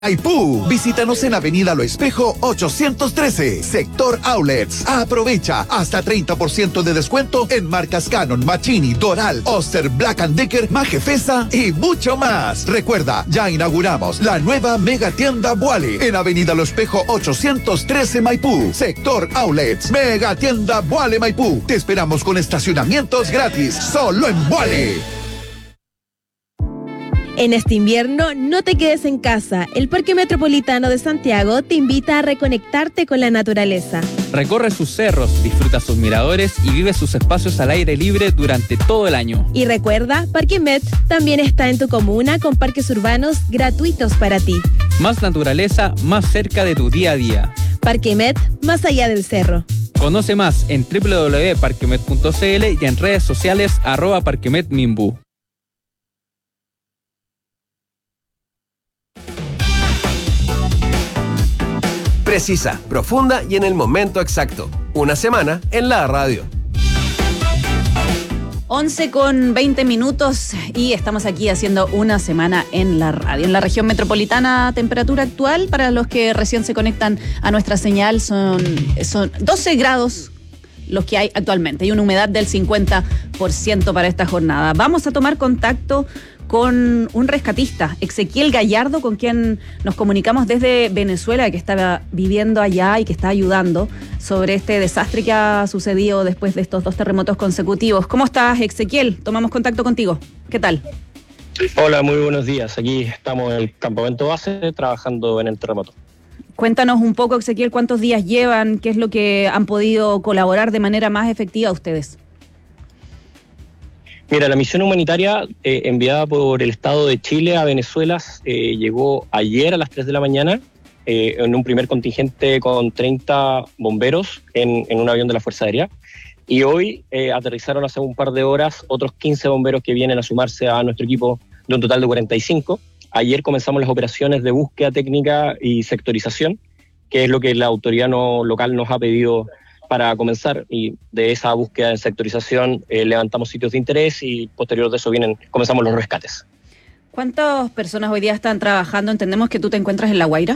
Maipú. Visítanos en Avenida Lo Espejo 813, Sector Outlets. Aprovecha hasta 30% de descuento en marcas Canon, Machini, Doral, Oster, Black & Decker, Majefesa y mucho más. Recuerda, ya inauguramos la nueva mega tienda Boale en Avenida Lo Espejo 813 Maipú, Sector Outlets. Mega tienda Boale Maipú. Te esperamos con estacionamientos gratis, solo en Boale. En este invierno, no te quedes en casa. El Parque Metropolitano de Santiago te invita a reconectarte con la naturaleza. Recorre sus cerros, disfruta sus miradores y vive sus espacios al aire libre durante todo el año. Y recuerda, Parque Met también está en tu comuna con parques urbanos gratuitos para ti. Más naturaleza, más cerca de tu día a día. Parque Met, más allá del cerro. Conoce más en www.parquemet.cl y en redes sociales @parquemetminbu. Precisa, profunda y en el momento exacto. Una semana en la radio. 11:20 y estamos aquí haciendo una semana en la radio. En la región metropolitana, temperatura actual para los que recién se conectan a nuestra señal son 12 grados los que hay actualmente y una humedad del 50% para esta jornada. Vamos a tomar contacto con un rescatista, Ezequiel Gallardo, con quien nos comunicamos desde Venezuela, que estaba viviendo allá y que está ayudando sobre este desastre que ha sucedido después de estos 2 terremotos consecutivos. ¿Cómo estás, Ezequiel? Tomamos contacto contigo. ¿Qué tal? Hola, muy buenos días. Aquí estamos en el campamento base trabajando en el terremoto. Cuéntanos un poco, Ezequiel, ¿cuántos días llevan? ¿Qué es lo que han podido colaborar de manera más efectiva ustedes? Mira, la misión humanitaria enviada por el Estado de Chile a Venezuela llegó ayer a las 3 de la mañana en un primer contingente con 30 bomberos en un avión de la Fuerza Aérea. Y hoy aterrizaron hace un par de horas otros 15 bomberos que vienen a sumarse a nuestro equipo de un total de 45. Ayer comenzamos las operaciones de búsqueda técnica y sectorización, que es lo que la autoridad local nos ha pedido para comenzar, y de esa búsqueda de sectorización levantamos sitios de interés y posterior de eso comenzamos los rescates. ¿Cuántas personas hoy día están trabajando? Entendemos que tú te encuentras en La Guaira.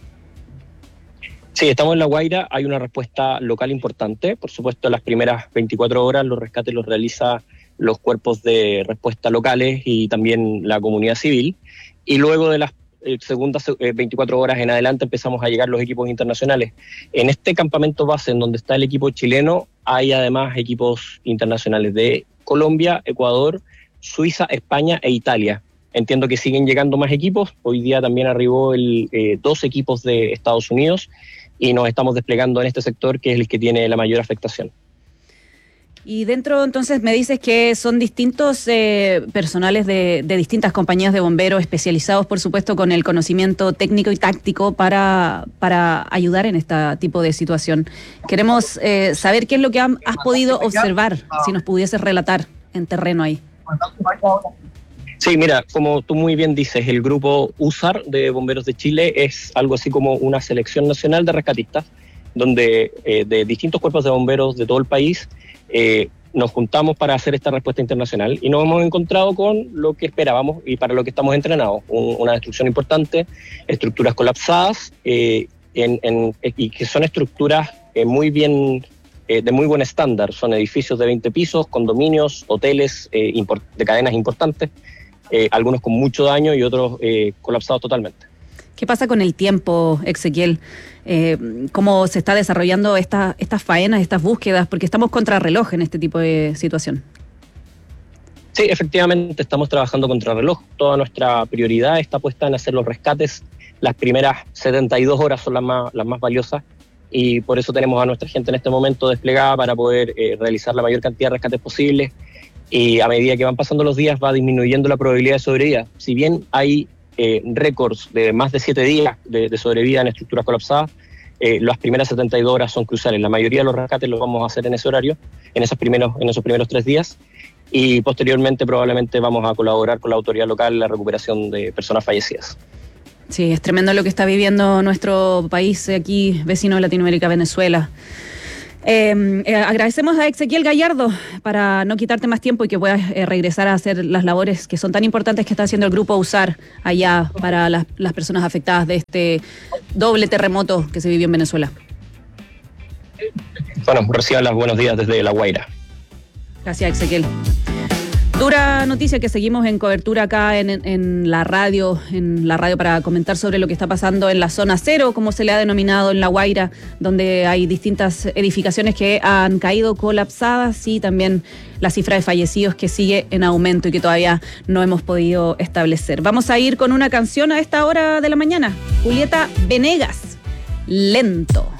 Sí, estamos en La Guaira, hay una respuesta local importante. Por supuesto, las primeras 24 horas los rescates los realiza los cuerpos de respuesta locales y también la comunidad civil, y luego de las segundas 24 horas en adelante empezamos a llegar los equipos internacionales. En este campamento base en donde está el equipo chileno hay además equipos internacionales de Colombia, Ecuador, Suiza, España e Italia. Entiendo que siguen llegando más equipos. Hoy día también arribó 2 equipos de Estados Unidos y nos estamos desplegando en este sector que es el que tiene la mayor afectación. Y dentro, entonces, me dices que son distintos personales de distintas compañías de bomberos especializados, por supuesto, con el conocimiento técnico y táctico para ayudar en este tipo de situación. Queremos saber qué es lo que has podido observar, si nos pudieses relatar en terreno ahí. Sí, mira, como tú muy bien dices, el grupo USAR de Bomberos de Chile es algo así como una selección nacional de rescatistas, donde de distintos cuerpos de bomberos de todo el país nos juntamos para hacer esta respuesta internacional y nos hemos encontrado con lo que esperábamos y para lo que estamos entrenados, una destrucción importante, estructuras colapsadas y que son estructuras muy bien, de muy buen estándar, son edificios de 20 pisos, condominios, hoteles de cadenas importantes, algunos con mucho daño y otros colapsados totalmente. ¿Qué pasa con el tiempo, Ezequiel? ¿Cómo se está desarrollando estas faenas, estas búsquedas? Porque estamos contrarreloj en este tipo de situación. Sí, efectivamente estamos trabajando contrarreloj. Toda nuestra prioridad está puesta en hacer los rescates. Las primeras 72 horas son las más valiosas y por eso tenemos a nuestra gente en este momento desplegada para poder realizar la mayor cantidad de rescates posibles, y a medida que van pasando los días va disminuyendo la probabilidad de sobrevida. Si bien hay récords de más de 7 días de sobrevida en estructuras colapsadas, las primeras 72 horas son cruciales. La mayoría de los rescates los vamos a hacer en ese horario, en esos primeros 3 días, y posteriormente probablemente vamos a colaborar con la autoridad local en la recuperación de personas fallecidas. Sí, es tremendo lo que está viviendo nuestro país aquí, vecino de Latinoamérica, Venezuela. Agradecemos a Ezequiel Gallardo para no quitarte más tiempo y que puedas regresar a hacer las labores que son tan importantes que está haciendo el grupo USAR allá para las personas afectadas de este doble terremoto que se vivió en Venezuela. Bueno, reciban los buenos días desde La Guaira. Gracias, Ezequiel. Dura noticia que seguimos en cobertura acá en la radio para comentar sobre lo que está pasando en la zona cero, como se le ha denominado en La Guaira, donde hay distintas edificaciones que han caído colapsadas y también la cifra de fallecidos que sigue en aumento y que todavía no hemos podido establecer. Vamos a ir con una canción a esta hora de la mañana. Julieta Venegas, Lento.